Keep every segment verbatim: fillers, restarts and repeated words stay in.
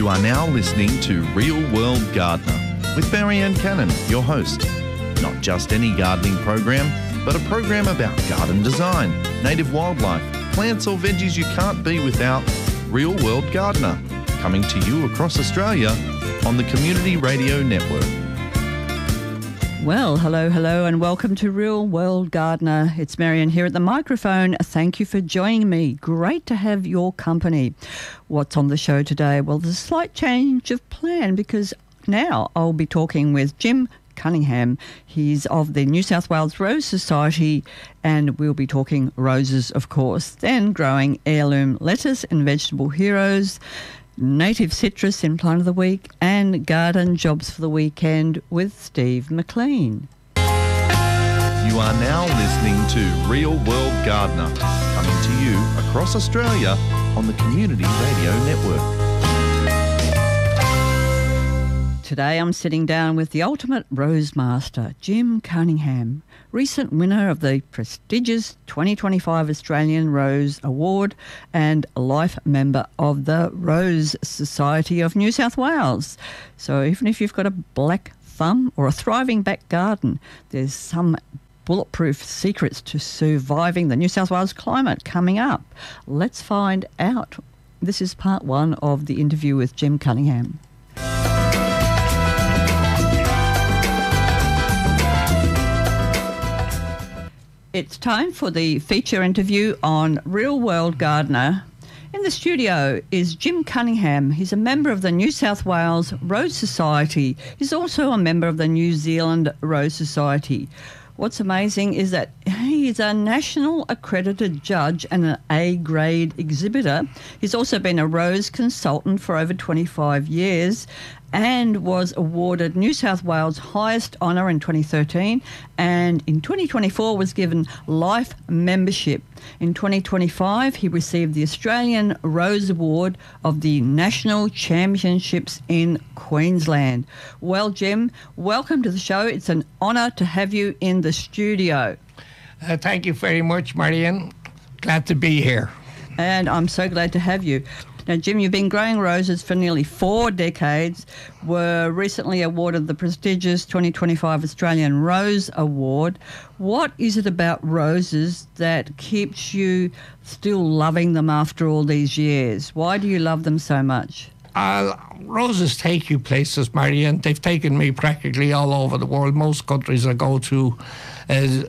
You are now listening to Real World Gardener with Marianne Cannon, your host. Not just any gardening program, but a program about garden design, native wildlife, plants or veggies you can't be without. Real World Gardener, coming to you across Australia on the Community Radio Network. Well, hello, hello, and welcome to Real World Gardener. It's Marianne here at the microphone. Thank you for joining me. Great to have your company. What's on the show today? Well, there's a slight change of plan because now I'll be talking with Jim Cunningham. He's of the New South Wales Rose Society, and we'll be talking roses, of course, then growing heirloom lettuce and vegetable heroes, native citrus in Plant of the Week, and garden jobs for the weekend with Steve McLean. You are now listening to Real World Gardener, coming to you across Australia on the Community Radio Network. Today I'm sitting down with the ultimate rose master, Jim Cunningham, recent winner of the prestigious twenty twenty-five Australian Rose Award and a life member of the Rose Society of New South Wales. So even if you've got a black thumb or a thriving back garden, there's some bulletproof secrets to surviving the New South Wales climate coming up. Let's find out. This is part one of the interview with Jim Cunningham. It's time for the feature interview on Real World Gardener. In the studio is Jim Cunningham. He's a member of the New South Wales Rose Society. He's also a member of the New Zealand Rose Society. What's amazing is that he is a national accredited judge and an A-grade exhibitor. He's also been a rose consultant for over twenty-five years and was awarded New South Wales' highest honour in twenty thirteen, and in twenty twenty-four was given life membership. In twenty twenty-five, he received the Australian Rose Award of the National Championships in Queensland. Well, Jim, welcome to the show. It's an honour to have you in the studio. Uh, thank you very much, Marianne. Glad to be here. And I'm so glad to have you. Now, Jim, you've been growing roses for nearly four decades, were recently awarded the prestigious twenty twenty-five Australian Rose Award. What is it about roses that keeps you still loving them after all these years? Why do you love them so much? Uh, roses take you places, Marianne. They've taken me practically all over the world. Most countries I go to, uh,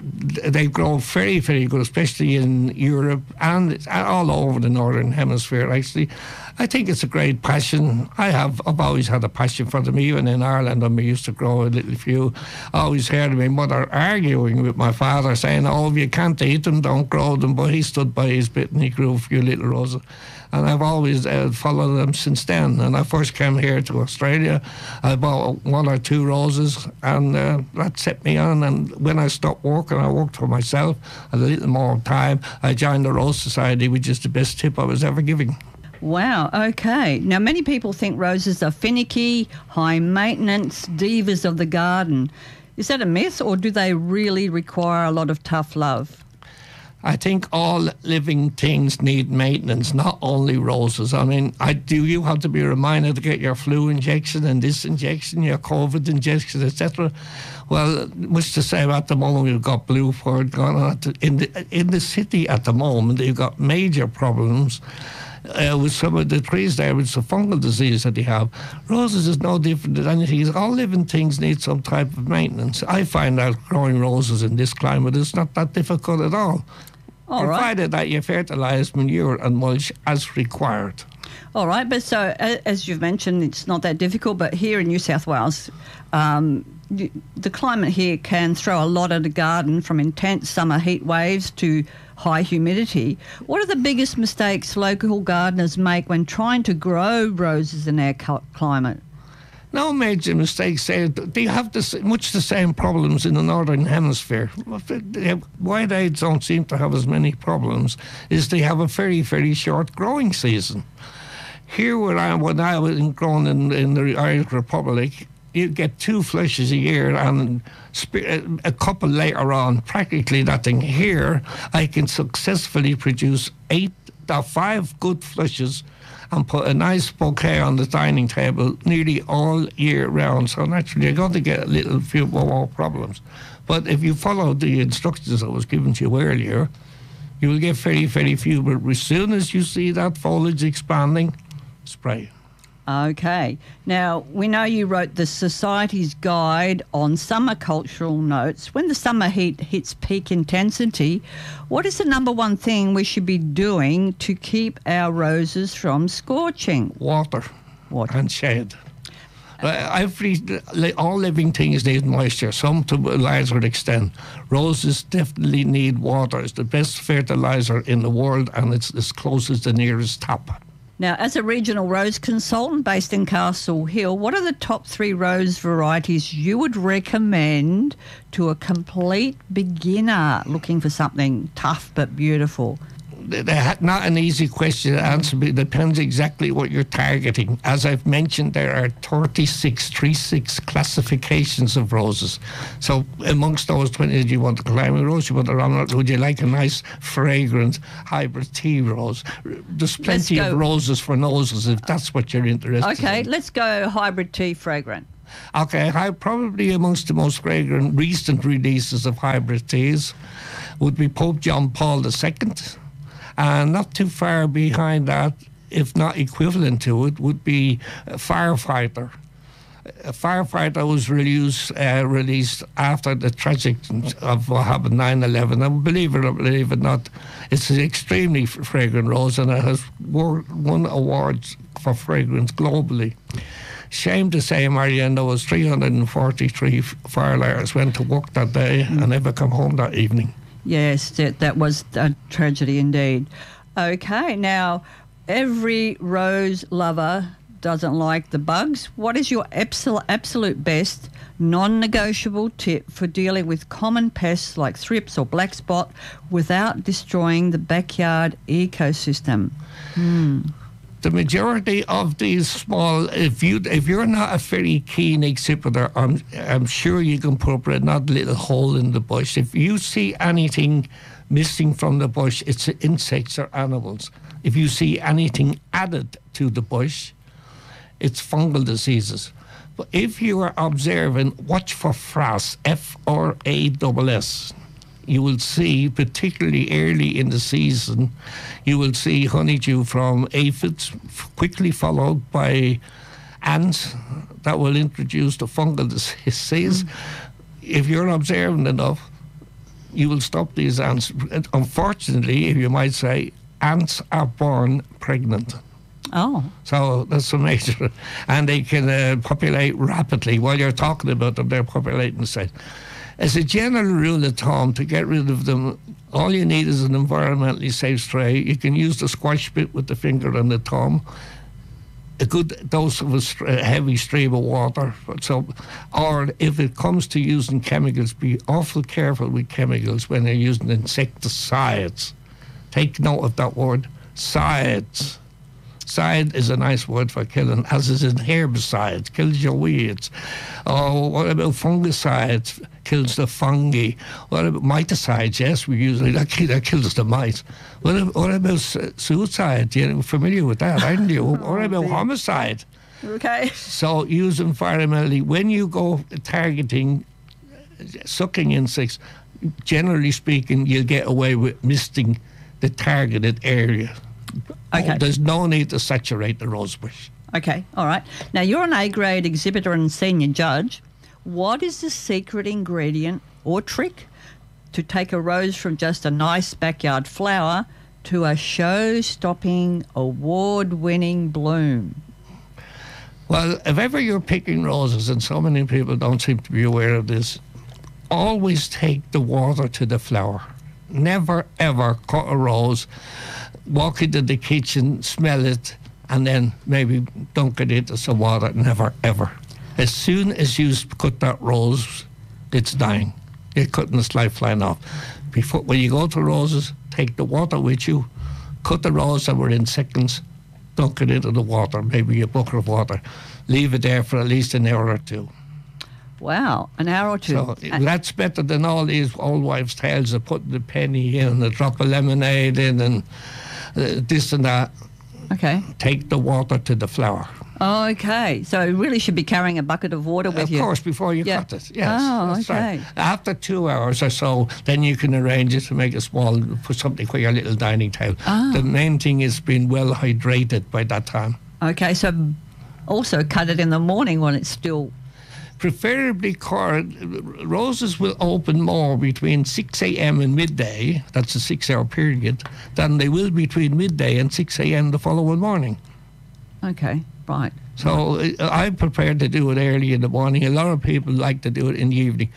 they grow very, very good, especially in Europe and all over the Northern Hemisphere, actually. I think it's a great passion. I have, I've always had a passion for them, even in Ireland when we used to grow a little few. I always heard my mother arguing with my father, saying, oh, if you can't eat them, don't grow them. But he stood by his bit and he grew a few little roses. And I've always uh, followed them since then. And I first came here to Australia, I bought one or two roses, and uh, that set me on. And when I stopped working, I worked for myself, had a little more time. I joined the Rose Society, which is the best tip I was ever giving. Wow, okay. Now, many people think roses are finicky, high maintenance, divas of the garden. Is that a myth, or do they really require a lot of tough love? I think all living things need maintenance, not only roses. I mean, I do. You have to be reminded to get your flu injection and this injection, your COVID injection, et cetera. Well, much the same at the moment. We've got blue fur going on in the in the city at the moment. You've got major problems uh, with some of the trees there with the fungal disease that they have. Roses is no different than anything. All living things need some type of maintenance. I find out growing roses in this climate is not that difficult at all. All right. Provided that you fertilise, manure and mulch as required. All right, but so as you've mentioned, it's not that difficult, but here in New South Wales, um, the climate here can throw a lot at the garden, from intense summer heat waves to high humidity. What are the biggest mistakes local gardeners make when trying to grow roses in our climate? No major mistakes there. They have this, much the same problems in the Northern Hemisphere. White-aids don't seem to have as many problems, is they have a very, very short growing season. Here, when I, when I was growing in, in the Irish Republic, you get two flushes a year and a couple later on, practically nothing. Here, I can successfully produce eight or five good flushes and put a nice bouquet on the dining table nearly all year round. So naturally, you're going to get a little few more problems. But if you follow the instructions I was given to you earlier, you will get very, very few. But as soon as you see that foliage expanding, spray. Okay. Now, we know you wrote the Society's Guide on Summer Cultural Notes. When the summer heat hits peak intensity, what is the number one thing we should be doing to keep our roses from scorching? Water. Water. And shade. Uh, every, all living things need moisture, some to a larger extent. Roses definitely need water. It's the best fertilizer in the world, and it's as close as the nearest tap. Now, as a regional rose consultant based in Castle Hill, what are the top three rose varieties you would recommend to a complete beginner looking for something tough but beautiful? They're not an easy question to answer, but it depends exactly what you're targeting. As I've mentioned, there are thirty-six, thirty-six classifications of roses. So amongst those twenty, do you want a climbing rose? You want a ramrod? Would you like a nice, fragrant hybrid tea rose? There's plenty of roses for noses if that's what you're interested okay, in. Okay, let's go hybrid tea fragrant. Okay, I, probably amongst the most fragrant recent releases of hybrid teas would be Pope John Paul the Second. And not too far behind that, if not equivalent to it, would be a Firefighter. A Firefighter was released, uh, released after the tragic of what happened, nine eleven. And believe it or believe it not, it's an extremely fragrant rose, and it has won awards for fragrance globally. Shame to say, Marianne, there was three hundred forty-three firefighters went to work that day mm. and never come home that evening. Yes, that, that was a tragedy indeed. Okay, now, every rose lover doesn't like the bugs. What is your absol- absolute best non-negotiable tip for dealing with common pests like thrips or black spot without destroying the backyard ecosystem? Hmm. The majority of these small, if you if you're not a very keen exhibitor, I'm I'm sure you can put up a not little hole in the bush. If you see anything missing from the bush, it's insects or animals. If you see anything added to the bush, it's fungal diseases. But if you are observing, watch for frass, F R A S S. You will see, particularly early in the season, you will see honeydew from aphids, quickly followed by ants that will introduce the fungal disease. Mm. If you're observant enough, you will stop these ants. Unfortunately, if you might say, ants are born pregnant. Oh. So that's a major, and they can uh, populate rapidly. While you're talking about them, they're populating the site. As a general rule of thumb, to get rid of them, all you need is an environmentally safe spray. You can use the squash bit with the finger and the thumb, a good dose of a st- heavy stream of water. So, or if it comes to using chemicals, be awful careful with chemicals when they're using insecticides. Take note of that word, sides. Side is a nice word for killing, as is in herbicides, kills your weeds. Oh, what about fungicides? Kills the fungi. What about miticides? Yes, we usually that, that kills the mites. What about, what about suicide? You're familiar with that, aren't you? What oh, about dear. homicide? Okay. So use environmentally. When you go targeting sucking insects, generally speaking, you'll get away with misting the targeted area. Okay. Oh, there's no need to saturate the rosebush. Okay, all right. Now, you're an A-grade exhibitor and senior judge. What is the secret ingredient or trick to take a rose from just a nice backyard flower to a show-stopping, award-winning bloom? Well, if ever you're picking roses, and so many people don't seem to be aware of this, always take the water to the flower. Never, ever cut a rose, walk into the kitchen, smell it, and then maybe dunk it into some water. Never, ever. As soon as you cut that rose, it's dying. You're cutting its lifeline off. Before, when you go to roses, take the water with you, cut the rose, and within seconds, dunk it into the water, maybe a bucket of water. Leave it there for at least an hour or two. Wow, an hour or two. So that's better than all these old wives' tales of putting the penny in, a drop of lemonade in, and uh, this and that. Okay. take the water to the flower. Okay. So you really should be carrying a bucket of water with Of you. course, before you Yeah. cut it. Yes, Oh, that's okay. right. After two hours or so, then you can arrange it to make a small, put something for your little dining table. Ah. The main thing is being well hydrated by that time. Okay. So also cut it in the morning when it's still. Preferably, cor- roses will open more between six a.m. and midday, that's a six-hour period, than they will between midday and six a.m. the following morning. Okay. Right. So uh, I'm prepared to do it early in the morning. A lot of people like to do it in the evening.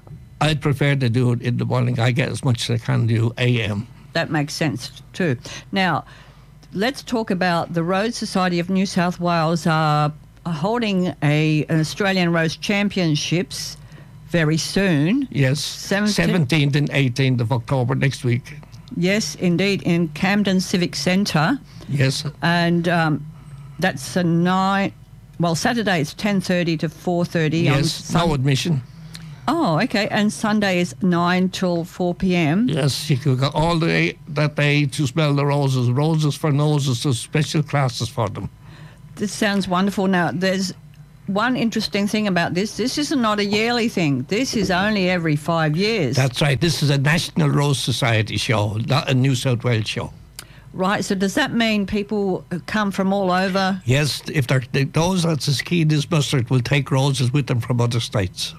I prefer to do it in the morning. I get as much as I can do A M. That makes sense too. Now, let's talk about the Rose Society of New South Wales are holding a an Australian Rose Championships very soon. Yes, Seventeen- seventeenth and eighteenth of October next week. Yes, indeed, in Camden Civic Centre, Yes, and um, that's a nine. Well, Saturday it's ten thirty to four thirty. on yes, Sun- no admission. Oh, okay, and Sunday is nine till four p.m. Yes, you could go all day that day to smell the roses. Roses for noses, there's special classes for them. This sounds wonderful. Now, there's one interesting thing about this. This is not a yearly thing. This is only every five years. That's right. This is a National Rose Society show, not a New South Wales show. Right, so does that mean people come from all over? Yes, if they're, they, those that's as keen as mustard will take roses with them from other states.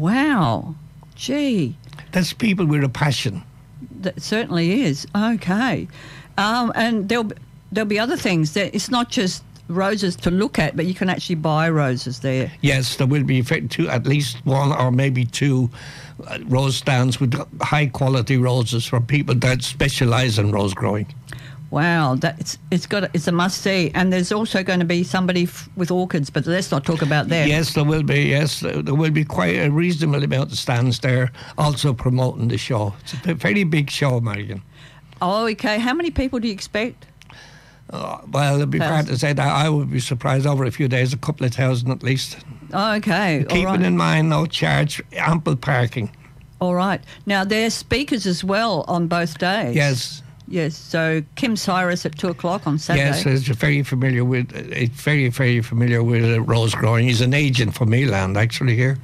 Wow. Gee, That's people with a passion. that certainly is. Okay. Um, and there'll, be- there'll be other things. That It's not just roses to look at, but you can actually buy roses there. Yes, there will be fit- two, at least one or maybe two uh, rose stands with high quality roses from people that specialise in rose growing. Wow, that it's it's got a, it's a must see. And there's also going to be somebody f- with orchids, but let's not talk about them. Yes, there will be. Yes, there will be quite a reasonable amount of stands there, also promoting the show. It's a very big show, Marion. Oh, okay. How many people do you expect? Uh, well, it'd be fair to say that I would be surprised over a few days, a couple of thousand at least. Oh, okay. All Keeping right. in mind, no charge, ample parking. All right. Now, there's speakers as well on both days. Yes. Yes. So Kim Cyrus at two o'clock on Saturday. Yes, he's very familiar with. He's very, very familiar with uh, rose growing. He's an agent for Meland, actually here.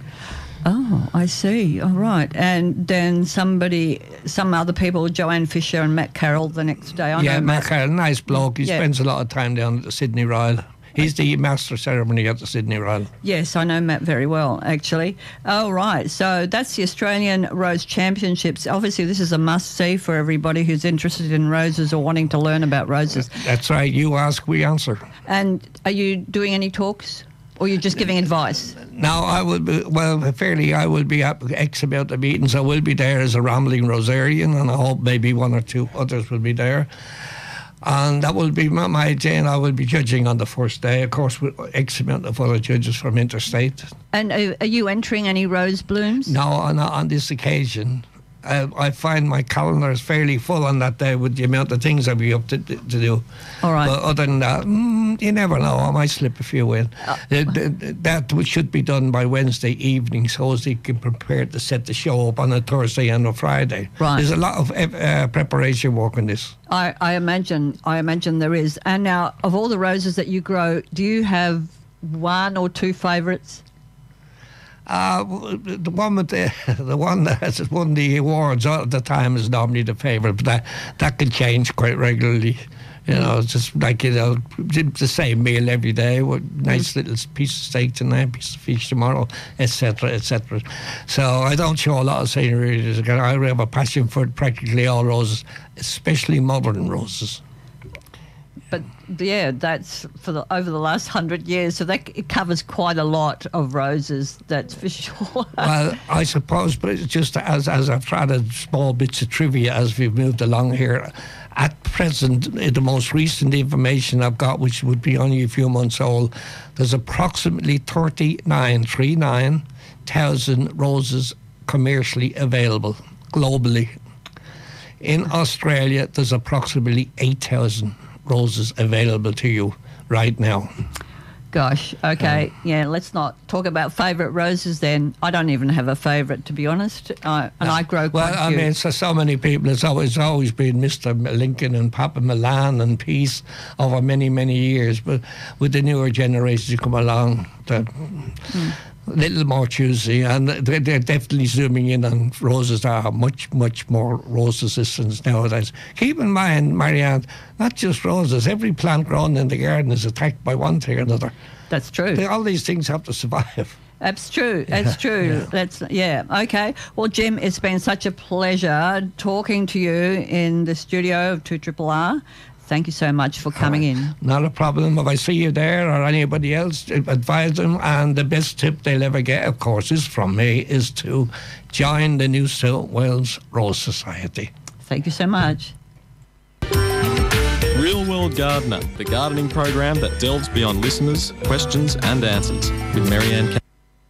Oh, I see. All right. And then somebody, some other people, Joanne Fisher and Matt Carroll the next day. I yeah, know Matt Carroll, nice bloke. He Yeah. spends a lot of time down at the Sydney Royal. He's the master ceremony at the Sydney Royal. Yes, I know Matt very well, actually. Oh, right. So that's the Australian Rose Championships. Obviously, this is a must-see for everybody who's interested in roses or wanting to learn about roses. That's right. You ask, we answer. And are you doing any talks? Or you're just giving advice? Now, I will be, well, fairly, I will be at X amount of meetings. I will be there as a rambling Rosarian, and I hope maybe one or two others will be there. And that will be my, my day, and I will be judging on the first day, of course, with X amount of other judges from interstate. And are, are you entering any rose blooms? No, on, on this occasion, uh, I find my calendar is fairly full on that day with the amount of things I'll be up to, to do. All right. But other than that, mm, you never know. I might slip a few in. Uh, Uh, th- th- that should be done by Wednesday evening so as they can prepare to set the show up on a Thursday and a Friday. Right. There's a lot of uh, preparation work on this. I, I imagine I imagine there is. And now, of all the roses that you grow, do you have one or two favourites? Uh, the one with the, the one that has won the awards all the time is normally the favourite, but that, that can change quite regularly. You know, it's just like, you know, the same meal every day, with nice little piece of steak tonight, piece of fish tomorrow, et cetera, et cetera. So I don't show a lot of scenery. I have a passion for practically all roses, especially modern roses. But yeah, that's for the over the last hundred years, so that it covers quite a lot of roses. That's for sure. Well, I suppose, but it's just as as I've tried a small bits of trivia as we've moved along here. At present, the most recent information I've got, which would be only a few months old, there's approximately thirty-nine, thirty-nine thousand roses commercially available globally. In Australia, there's approximately eight thousand roses available to you right now. Gosh, okay, yeah, let's not talk about favourite roses then. I don't even have a favourite, to be honest, I, and No. I grow quite Well, I few. mean, so, so many people, it's always, always been Mister Lincoln and Papa Milan and Peace over many, many years, but with the newer generations who come along, they're mm. a little more choosy, and they're, they're definitely zooming in on roses. There are much, much more rose resistance nowadays. Keep in mind, Marianne, not just roses, every plant grown in the garden is attacked by one thing or another. That's true. They, all these things have to survive. That's true. That's true. Yeah. That's yeah. Okay. Well, Jim, it's been such a pleasure talking to you in the studio of two Triple R. Thank you so much for coming Right. in. Not a problem. If I see you there or anybody else, advise them. And the best tip they'll ever get, of course, is from me, is to join the New South Wales Rose Society. Thank you so much. Real World Gardener, the gardening program that delves beyond listeners' questions and answers, with Marianne Cannon.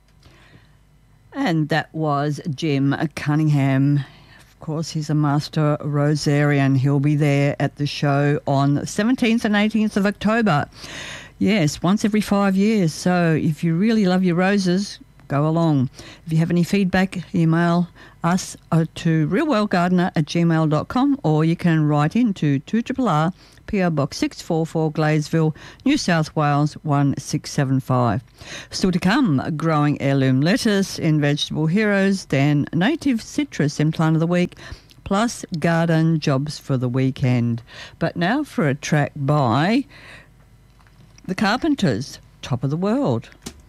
And that was Jim Cunningham. Of course, he's a master rosarian. He'll be there at the show on the seventeenth and eighteenth of October. Yes, once every five years. So if you really love your roses, go along. If you have any feedback, email us uh, to realworldgardener at gmail dot com, or you can write into two R R R, P O Box six four four, Gladesville, New South Wales one six seven five. Still to come, growing heirloom lettuce in Vegetable Heroes, then native citrus in Plant of the Week, plus garden jobs for the weekend. But now for a track by The Carpenters, Top of the World.